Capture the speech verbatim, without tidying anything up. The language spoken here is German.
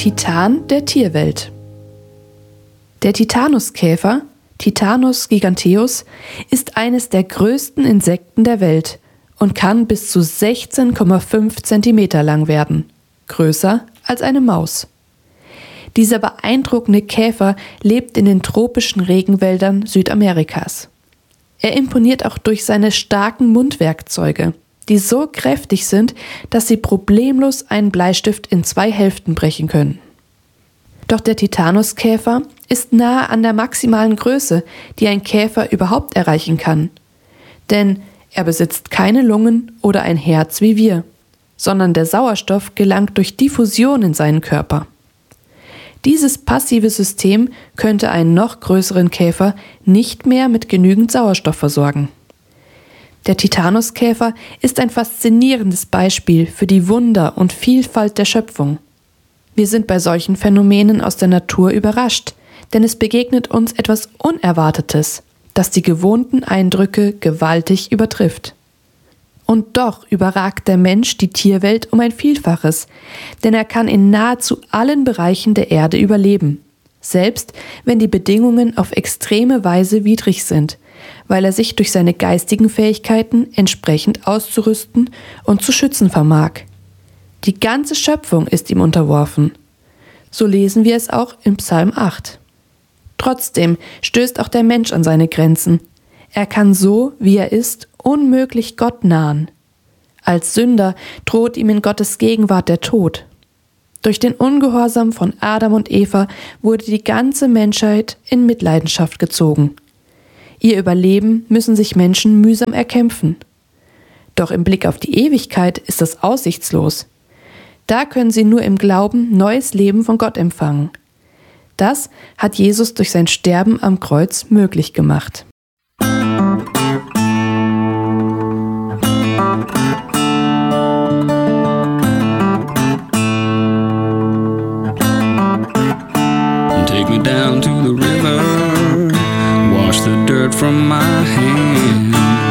Titan der Tierwelt. Der Titanuskäfer, Titanus giganteus, ist eines der größten Insekten der Welt und kann bis zu sechzehn Komma fünf Zentimeter lang werden, größer als eine Maus. Dieser beeindruckende Käfer lebt in den tropischen Regenwäldern Südamerikas. Er imponiert auch durch seine starken Mundwerkzeuge, die so kräftig sind, dass sie problemlos einen Bleistift in zwei Hälften brechen können. Doch der Titanuskäfer ist nahe an der maximalen Größe, die ein Käfer überhaupt erreichen kann. Denn er besitzt keine Lungen oder ein Herz wie wir, sondern der Sauerstoff gelangt durch Diffusion in seinen Körper. Dieses passive System könnte einen noch größeren Käfer nicht mehr mit genügend Sauerstoff versorgen. Der Titanuskäfer ist ein faszinierendes Beispiel für die Wunder und Vielfalt der Schöpfung. Wir sind bei solchen Phänomenen aus der Natur überrascht, denn es begegnet uns etwas Unerwartetes, das die gewohnten Eindrücke gewaltig übertrifft. Und doch überragt der Mensch die Tierwelt um ein Vielfaches, denn er kann in nahezu allen Bereichen der Erde überleben, selbst wenn die Bedingungen auf extreme Weise widrig sind, weil er sich durch seine geistigen Fähigkeiten entsprechend auszurüsten und zu schützen vermag. Die ganze Schöpfung ist ihm unterworfen. So lesen wir es auch im Psalm acht. Trotzdem stößt auch der Mensch an seine Grenzen. Er kann so, wie er ist, unmöglich Gott nahen. Als Sünder droht ihm in Gottes Gegenwart der Tod. Durch den Ungehorsam von Adam und Eva wurde die ganze Menschheit in Mitleidenschaft gezogen. Ihr Überleben müssen sich Menschen mühsam erkämpfen. Doch im Blick auf die Ewigkeit ist das aussichtslos. Da können sie nur im Glauben neues Leben von Gott empfangen. Das hat Jesus durch sein Sterben am Kreuz möglich gemacht. Take me down to the river, wash the dirt from my hands.